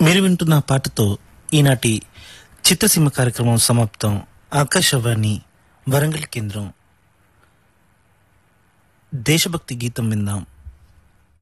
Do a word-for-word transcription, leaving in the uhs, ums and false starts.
మీరు వింటున్న పాటతో ఈనాటి చిత్రసీమ కార్యక్రమం సమాప్తం. ఆకాశవాణి వరంగల్ కేంద్రం. దేశభక్తి గీతం విందాం.